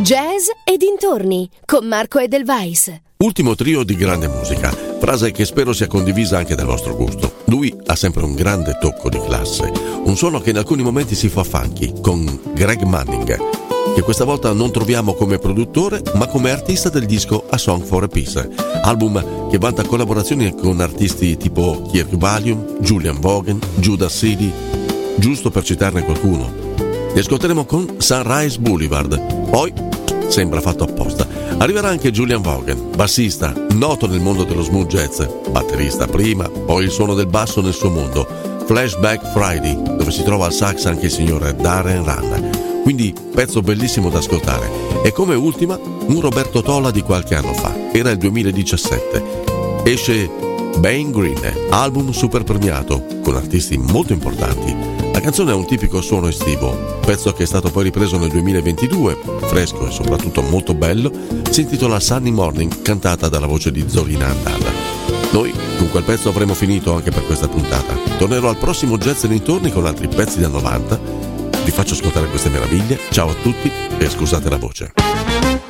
Jazz e dintorni con Marco Edelweiss. Ultimo trio di grande musica, frase che spero sia condivisa anche del vostro gusto. Lui ha sempre un grande tocco di classe, un suono che in alcuni momenti si fa funky, con Greg Manning, che questa volta non troviamo come produttore ma come artista del disco A Song for a Peace, album che vanta collaborazioni con artisti tipo Kirk Whalum, Julian Vaughan, Judas Seeley, giusto per citarne qualcuno. Li ascolteremo con Sunrise Boulevard. Poi, sembra fatto apposta, arriverà anche Julian Vaughan, bassista, noto nel mondo dello smooth jazz, batterista prima, poi il suono del basso nel suo mondo, Flashback Friday, dove si trova al sax anche il signore Darren Rann. Quindi pezzo bellissimo da ascoltare. E come ultima, un Roberto Tola di qualche anno fa, era il 2017. Esce Bane Green, album super premiato, con artisti molto importanti. La canzone ha un tipico suono estivo, pezzo che è stato poi ripreso nel 2022, fresco e soprattutto molto bello, si intitola Sunny Morning, cantata dalla voce di Zorina Andata. Noi con quel pezzo avremo finito anche per questa puntata. Tornerò al prossimo Jazz e dintorni con altri pezzi da 90. Vi faccio ascoltare queste meraviglie. Ciao a tutti e scusate la voce.